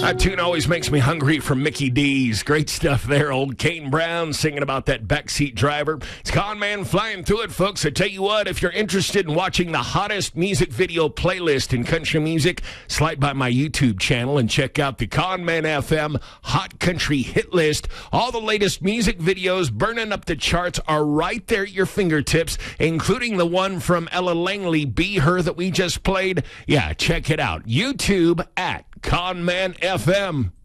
That tune always makes me hungry from Mickey D's. Great stuff there. Old Kane Brown singing about that backseat driver. It's Con Man flying through it, folks. I tell you what, if you're interested in watching the hottest music video playlist in country music, slide by my YouTube channel and check out the Con Man FM Hot Country Hit List. All the latest music videos burning up the charts are right there at your fingertips, including the one from Ella Langley, Be Her, that we just played. Yeah, check it out. YouTube at Con Man FM.